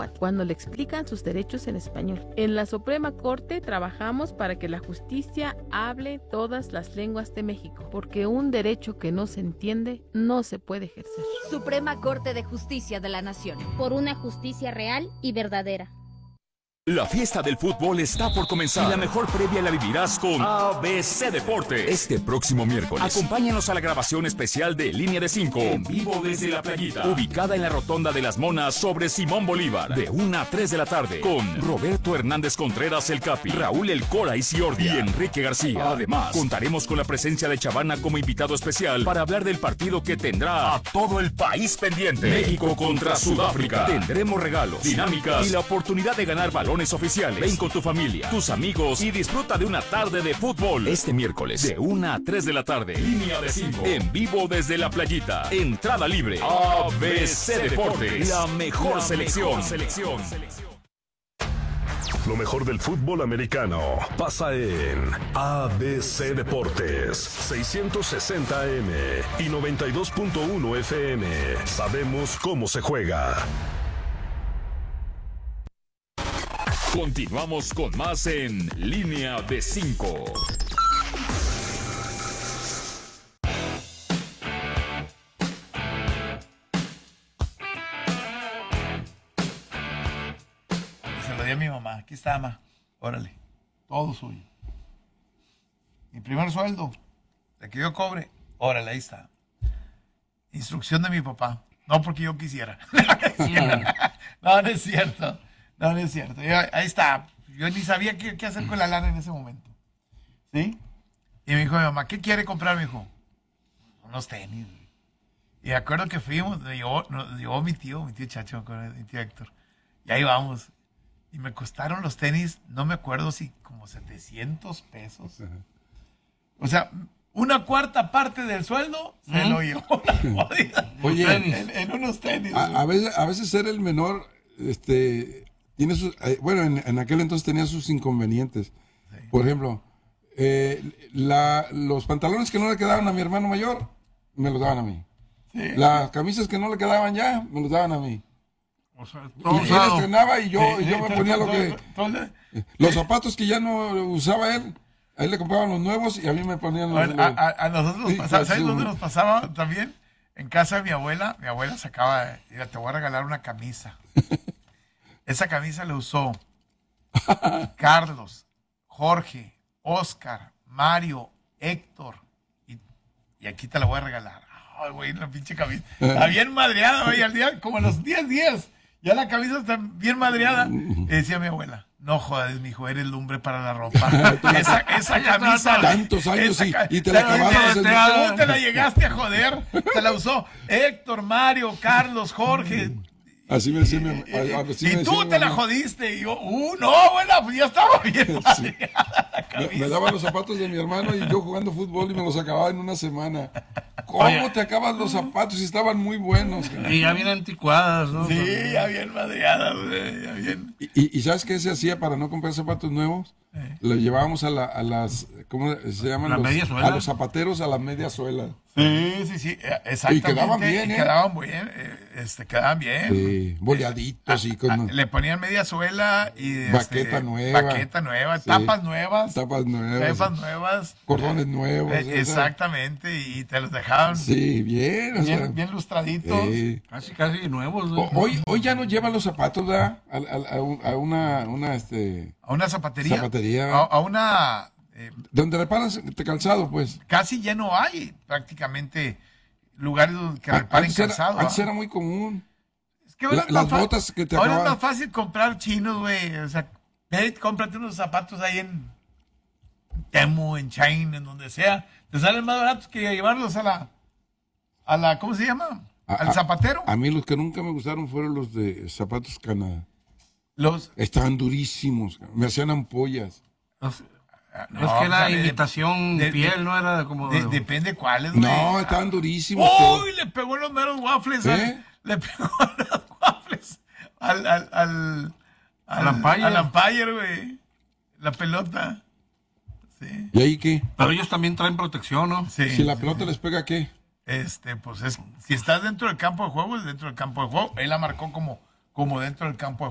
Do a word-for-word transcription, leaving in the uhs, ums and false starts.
náhuatl cuando le explican sus derechos en español. En la Suprema Corte trabajamos para que la justicia hable todas las lenguas de México, porque un derecho que no se entiende no se puede ejercer. Suprema Corte de Justicia de la Nación. Por una justicia real y verdadera. La fiesta del fútbol está por comenzar y la mejor previa la vivirás con A B C Deportes. Este próximo miércoles, acompáñanos a la grabación especial de Línea de cinco, en vivo desde La Playita, ubicada en la Rotonda de las Monas sobre Simón Bolívar, de una a tres de la tarde, con Roberto Hernández Contreras el Capi, Raúl El Cora y Ciordia y Enrique García. Además, contaremos con la presencia de Chavana como invitado especial para hablar del partido que tendrá a todo el país pendiente. México contra Sudáfrica. Tendremos regalos, dinámicas y la oportunidad de ganar balones oficiales. Ven con tu familia, tus amigos y disfruta de una tarde de fútbol. Este miércoles, de una a tres de la tarde. Línea de cinco, en vivo desde La Playita. Entrada libre. A B C Deportes. La mejor la selección. Mejor selección. Lo mejor del fútbol americano pasa en A B C Deportes, seiscientos sesenta A M y noventa y dos punto uno F M. Sabemos cómo se juega. Continuamos con más en Línea de cinco. Se lo di a mi mamá. Aquí está, mamá. Órale. Todo suyo. Mi primer sueldo, de que yo cobre, órale, ahí está. Instrucción de mi papá. No porque yo quisiera. No, no es cierto. No, no es cierto. Yo, ahí está. Yo ni sabía qué, qué hacer con la lana en ese momento. ¿Sí? Y me dijo mi mamá, ¿qué quiere comprar, mi hijo? Unos tenis. Y me acuerdo que fuimos, nos llevó, nos llevó mi tío, mi tío Chacho, me acuerdo, mi tío Héctor. Y ahí vamos. Y me costaron los tenis, no me acuerdo si como setecientos pesos. O sea, una cuarta parte del sueldo se ¿Mm? lo llevó. Oye, en, en unos tenis. A, a, veces, a veces ser el menor, este... Tiene sus, eh, bueno, en, en aquel entonces tenía sus inconvenientes. Sí. Por ejemplo, eh, la, los pantalones que no le quedaban a mi hermano mayor, me los daban a mí. Sí. Las camisas que no le quedaban ya, me los daban a mí. O sea, y él estrenaba y yo, sí, y yo sí, me ponía todo, lo que... Todo, todo, los zapatos que ya no usaba él, a él le compraban los nuevos y a mí me ponían los... A, a, a nosotros nos sí, pasaba, ¿sabes dónde nos pasaba también? En casa de mi abuela, mi abuela sacaba, mira, te voy a regalar una camisa. Esa camisa la usó Carlos, Jorge, Oscar, Mario, Héctor. Y, y aquí te la voy a regalar. Ay, güey, la pinche camisa. Está bien madreada, güey, al día, como a los diez días. Ya la camisa está bien madreada. Y decía mi abuela, no jodas, mijo, eres lumbre para la ropa. esa, esa camisa. Tantos años esa, y, y te la acabaste. Te, te, te la llegaste a joder. Te la usó Héctor, Mario, Carlos, Jorge. Así me decía mi mamá. Y, y tú te la jodiste. Y yo, uh, no, bueno, pues ya estaba bien. Sí. Me, me daban los zapatos de mi hermano y yo jugando fútbol y me los acababa en una semana. ¿Cómo Oye, te acabas los zapatos si estaban muy buenos? Y ya bien anticuadas, ¿no? Sí, ya bien madreadas, güey, ya bien. ¿Y, y, y sabes qué se hacía para no comprar zapatos nuevos? Eh. Los llevábamos a, la, a las, ¿cómo se llaman? ¿La los, media suela? A los zapateros a la media suela. Sí, sí, sí, exactamente. Y quedaban bien, ¿eh? Quedaban bien, este, quedaban bien. Sí, boleaditos y con... Le ponían media suela y... Baqueta este, nueva. Baqueta nueva, sí. tapas nuevas. Tapas nuevas. Tapas nuevas. Cordones nuevos. Eh, exactamente, y te los dejaban... Sí, bien. O bien, sea, bien lustraditos. Sí. Casi, casi nuevos. ¿No? Hoy, hoy ya no llevan los zapatos, ¿verdad? A, a, a una, una, este... A una zapatería. Zapatería. A, a una... Eh, donde reparas este calzado, pues. Casi ya no hay prácticamente lugares donde que reparen antes calzado. Era, antes era muy común. Es que La, las botas que te ahora acaban... es más fácil comprar chinos, güey. O sea, hey, cómprate unos zapatos ahí en Temu, en China, en donde sea. Te salen más baratos que llevarlos a la, a la, ¿cómo se llama? A, Al zapatero. A, a mí los que nunca me gustaron fueron los de zapatos Canadá. Los estaban durísimos, me hacían ampollas. Los, no, es que la imitación de, piel de, no era como... De, depende cuáles, güey. No, estaban durísimos. ¡Uy! Le pegó los meros waffles. ¿Eh? Al, le pegó los waffles al... al, al, al, al Empire. Al Empire, güey. La pelota. Sí. ¿Y ahí qué? Pero ellos también traen protección, ¿no? Sí. Si la pelota sí. les pega, ¿qué? Este, pues es... Si estás dentro del campo de juego, es dentro del campo de juego. Él la marcó como, como dentro del campo de juego.